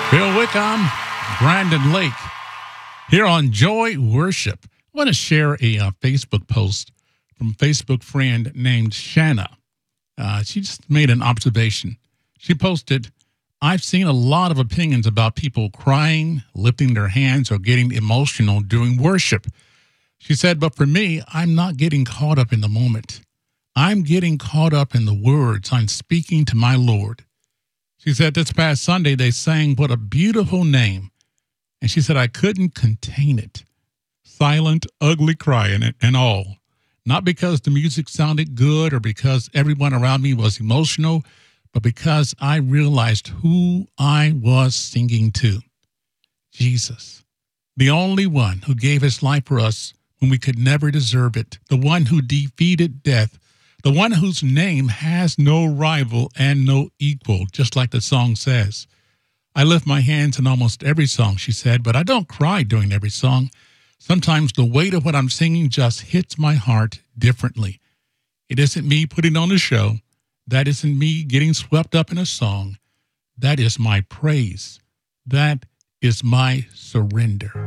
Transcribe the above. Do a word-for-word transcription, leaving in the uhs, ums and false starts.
Bill Wickham, Brandon Lake, here on Joy Worship. I want to share a uh, Facebook post from a Facebook friend named Shanna. Uh, she just made an observation. She posted, I've seen a lot of opinions about people crying, lifting their hands, or getting emotional during worship. She said, but for me, I'm not getting caught up in the moment. I'm getting caught up in the words I'm speaking to my Lord. She said this past Sunday they sang What a Beautiful Name. And she said, I couldn't contain it. Silent, ugly crying and, and all. Not because the music sounded good or because everyone around me was emotional, but because I realized who I was singing to. Jesus, the only one who gave his life for us when we could never deserve it, the one who defeated death, the one whose name has no rival and no equal, just like the song says. I lift my hands in almost every song, she said, but I don't cry during every song. Sometimes the weight of what I'm singing just hits my heart differently. It isn't me putting on a show. That isn't me getting swept up in a song. That is my praise. That is my surrender.